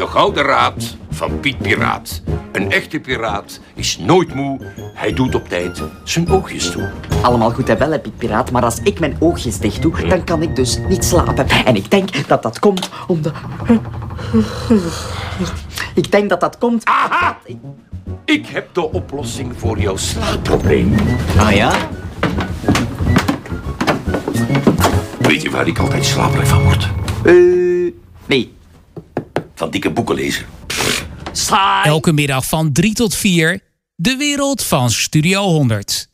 De gouden raad van Piet Piraat. Een echte piraat is nooit moe. Hij doet op tijd zijn oogjes toe. Allemaal goed en wel, hè, Piet Piraat. Maar als ik mijn oogjes dicht doe, dan kan ik dus niet slapen. En ik denk dat dat komt om de... Ik denk dat dat komt... Aha! Ik heb de oplossing voor jouw slaapprobleem. Ah ja? Weet je waar ik altijd slaperig van word? Nee. Van dikke boeken lezen. Saai. Elke middag van 3 tot 4, de wereld van Studio 100.